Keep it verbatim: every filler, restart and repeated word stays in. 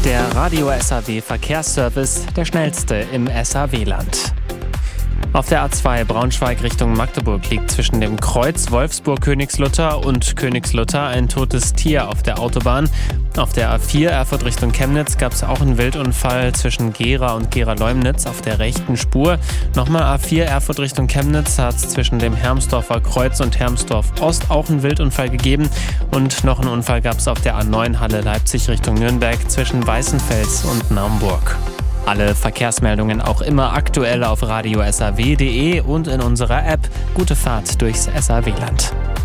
Der Radio S A W Verkehrsservice, der schnellste im S A W-Land. Auf der A zwei Braunschweig Richtung Magdeburg liegt zwischen dem Kreuz Wolfsburg-Königslutter und Königslutter ein totes Tier auf der Autobahn. Auf der A vier Erfurt Richtung Chemnitz gab es auch einen Wildunfall zwischen Gera und Gera-Leumnitz auf der rechten Spur. Nochmal A vier Erfurt Richtung Chemnitz hat es zwischen dem Hermsdorfer Kreuz und Hermsdorf Ost auch einen Wildunfall gegeben. Und noch einen Unfall gab es auf der A neun Halle Leipzig Richtung Nürnberg zwischen Weißenfels und Naumburg. Alle Verkehrsmeldungen auch immer aktuell auf radio s a w punkt d e und in unserer App. Gute Fahrt durchs S A W-Land.